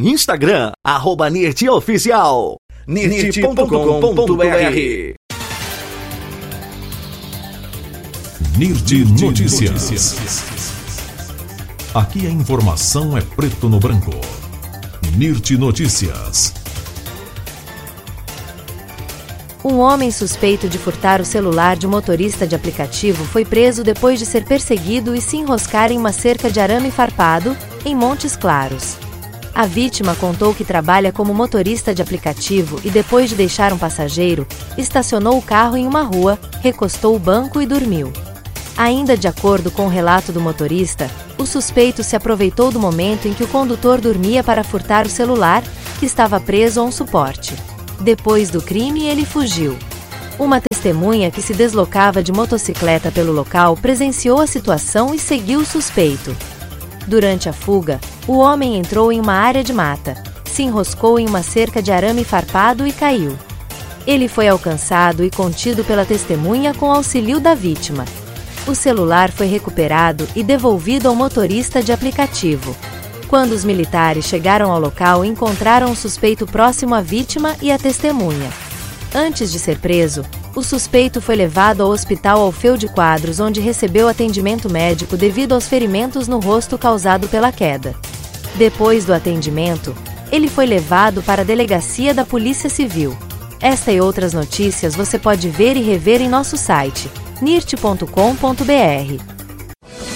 Instagram, @NIRTOficial. NIRT.com.br. NIRT Notícias. Aqui a informação é preto no branco. NIRT Notícias. Um homem suspeito de furtar o celular de um motorista de aplicativo foi preso depois de ser perseguido e se enroscar em uma cerca de arame farpado, em Montes Claros. A vítima contou que trabalha como motorista de aplicativo e, depois de deixar um passageiro, estacionou o carro em uma rua, recostou o banco e dormiu. Ainda de acordo com o relato do motorista, o suspeito se aproveitou do momento em que o condutor dormia para furtar o celular, que estava preso a um suporte. Depois do crime, ele fugiu. Uma testemunha que se deslocava de motocicleta pelo local presenciou a situação e seguiu o suspeito. Durante a fuga, o homem entrou em uma área de mata, se enroscou em uma cerca de arame farpado e caiu. Ele foi alcançado e contido pela testemunha com auxílio da vítima. O celular foi recuperado e devolvido ao motorista de aplicativo. Quando os militares chegaram ao local, encontraram o suspeito próximo à vítima e à testemunha. Antes de ser preso, o suspeito foi levado ao Hospital Alfeu de Quadros, onde recebeu atendimento médico devido aos ferimentos no rosto causado pela queda. Depois do atendimento, ele foi levado para a delegacia da Polícia Civil. Esta e outras notícias você pode ver e rever em nosso site, nirt.com.br.